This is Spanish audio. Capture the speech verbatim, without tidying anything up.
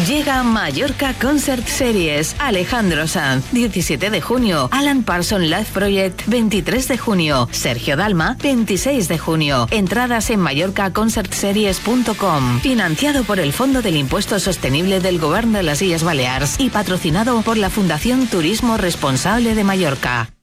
Llega Mallorca Concert Series. Alejandro Sanz, diecisiete de junio. Alan Parsons Live Project, veintitrés de junio. Sergio Dalma, veintiséis de junio. Entradas en mallorca concert series punto com. Financiado por el Fondo del Impuesto Sostenible del Gobierno de las Illes Balears y patrocinado por la Fundación Turismo Responsable de Mallorca.